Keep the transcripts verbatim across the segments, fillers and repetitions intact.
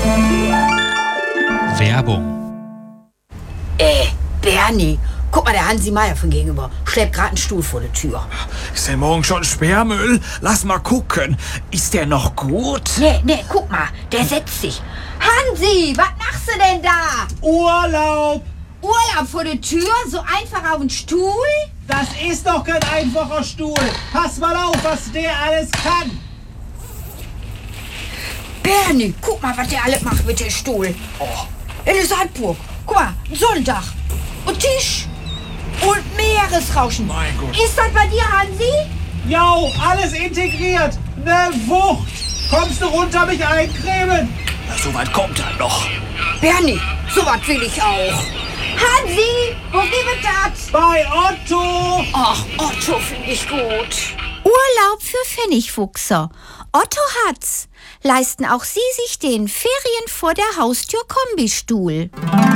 Werbung. Äh, Bernie, guck mal, der Hansi Meier von gegenüber schleppt gerade einen Stuhl vor der Tür. Ist der morgen schon Sperrmüll? Lass mal gucken. Ist der noch gut? Nee, nee, guck mal, der setzt sich. Hansi, was machst du denn da? Urlaub! Urlaub vor der Tür? So einfach auf den Stuhl? Das ist doch kein einfacher Stuhl. Pass mal auf, was der alles kann. Bernie, guck mal, was der alles macht mit dem Stuhl. Oh, eine Sandburg. Guck mal, ein Sonnendach. Und Tisch. Und Meeresrauschen. Mein Gott. Ist das bei dir, Hansi? Jo, alles integriert. Ne Wucht. Kommst du runter, mich eincremen? Na, so weit kommt er noch. Bernie, so was will ich auch. Hansi, wo gibt das? Bei Otto. Ach, Otto finde ich gut. Urlaub für Pfennigfuchser. Otto hat's. Leisten auch Sie sich den Ferien vor der Haustür Kombistuhl.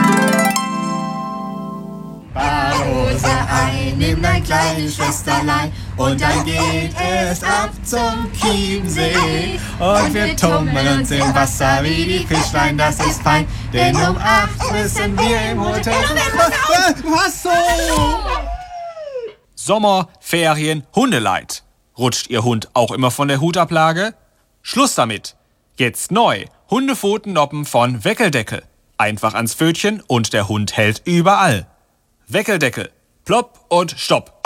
Badehose ein, nimm dein kleines Schwesterlein und dann geht es ab zum Chiemsee. Und wir tummeln uns im Wasser wie die Fischlein, das ist fein, denn um acht müssen wir im Hotel... Was so? Sommer, Ferien, Hundeleid. Rutscht Ihr Hund auch immer von der Hutablage? Schluss damit! Jetzt neu, Hundepfotennoppen von Weckeldeckel. Einfach ans Pfötchen und der Hund hält überall. Weckeldeckel. Plopp und stopp.